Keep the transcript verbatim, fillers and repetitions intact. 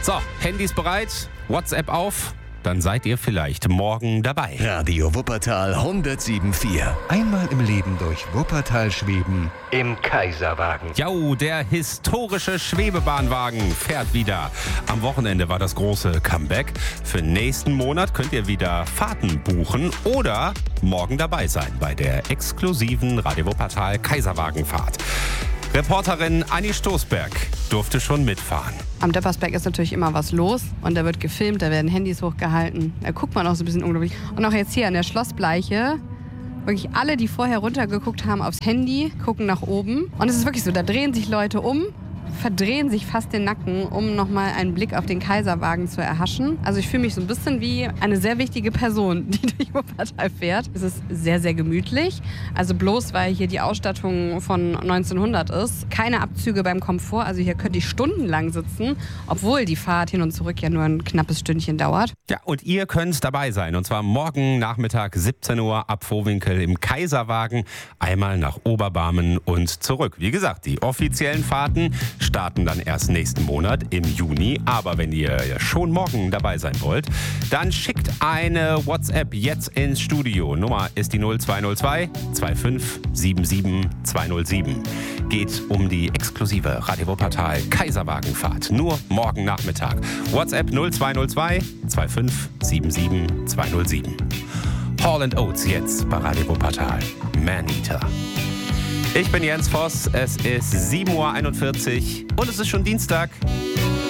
So, Handys bereit, WhatsApp auf, dann seid ihr vielleicht morgen dabei. Radio Wuppertal hundertsieben Komma vier. Einmal im Leben durch Wuppertal schweben. Im Kaiserwagen. Jau, der historische Schwebebahnwagen fährt wieder. Am Wochenende war das große Comeback. Für nächsten Monat könnt ihr wieder Fahrten buchen oder morgen dabei sein bei der exklusiven Radio Wuppertal Kaiserwagenfahrt. Reporterin Anni Stoßberg durfte schon mitfahren. Am Deppersberg ist natürlich immer was los und da wird gefilmt, da werden Handys hochgehalten. Da guckt man auch so ein bisschen unglaublich. Und auch jetzt hier an der Schlossbleiche, wirklich alle, die vorher runtergeguckt haben aufs Handy, gucken nach oben. Und es ist wirklich so, da drehen sich Leute um, verdrehen sich fast den Nacken, um nochmal einen Blick auf den Kaiserwagen zu erhaschen. Also ich fühle mich so ein bisschen wie eine sehr wichtige Person, die durch Wuppertal fährt. Es ist sehr, sehr gemütlich. Also bloß, weil hier die Ausstattung von neunzehnhundert ist. Keine Abzüge beim Komfort. Also hier könnte ich stundenlang sitzen, obwohl die Fahrt hin und zurück ja nur ein knappes Stündchen dauert. Ja, und ihr könnt dabei sein. Und zwar morgen Nachmittag siebzehn Uhr ab Vohwinkel im Kaiserwagen. Einmal nach Oberbarmen und zurück. Wie gesagt, die offiziellen Fahrten starten dann erst nächsten Monat im Juni. Aber wenn ihr ja schon morgen dabei sein wollt, dann schickt eine WhatsApp jetzt ins Studio. Nummer ist die null zwei null zwei zwei fünf sieben sieben zwei null sieben. Geht um die exklusive Radio Wuppertal Kaiserwagenfahrt. Nur morgen Nachmittag. WhatsApp null zwei null zwei zwei fünf sieben sieben zwei null sieben. Hall and Oates jetzt bei Radio Wuppertal. Maneater. Ich bin Jens Voss, es ist sieben Uhr einundvierzig und es ist schon Dienstag.